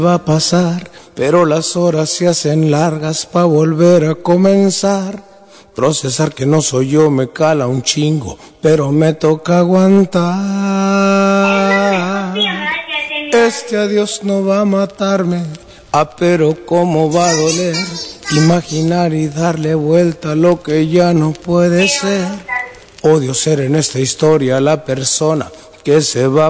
va a pasar, pero las horas se hacen largas pa' volver a comenzar. Procesar que no soy yo me cala un chingo, pero me toca aguantar. Este adiós no va a matarme, pero cómo va a doler. Imaginar y darle vuelta a lo que ya no puede ser. Odio ser en esta historia la persona que se va